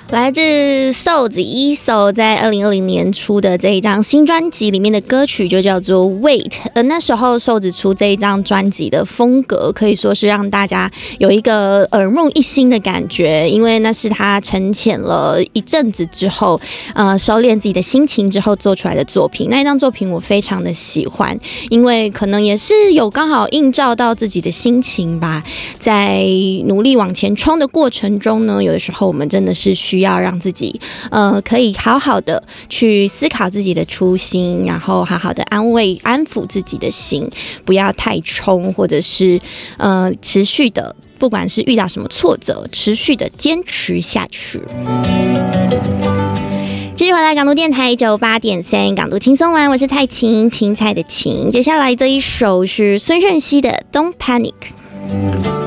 来自瘦子ESO在2020年出的这一张新专辑里面的歌曲就叫做 Wait， 那时候瘦子出这一张专辑的风格可以说是让大家有一个耳目一新的感觉，因为那是他沉潜了一阵子之后收敛自己的心情之后做出来的作品。那一张作品我非常的喜欢，因为可能也是有刚好映照到自己的心情吧，在努力往前冲的过程中呢，有的时候我们真的是需要让自己可以好好的去思考自己的初心，然后好好的安抚自己的心，不要太冲，或者是持续的，不管是遇到什么挫折，持续的坚持下去。继续回来港都电台98.3港都轻松玩，我是蔡琴，芹菜的芹。接下来这一首是孙盛熙的 Don't Panic。